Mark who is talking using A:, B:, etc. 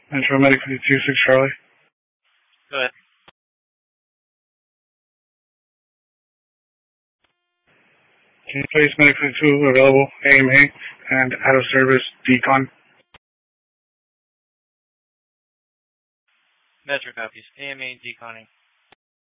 A: Metro Medic 26 Charlie.
B: Go ahead.
A: Can you place Medic 52 available AMA and out of service decon?
B: Metro copies. AMA deconning.